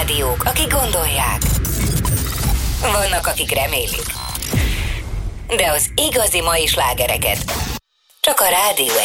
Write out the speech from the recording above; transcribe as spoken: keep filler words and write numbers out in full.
rádiók, akik gondolják. Vannak, akik remélik. De az igazi mai slágereket csak a Rádió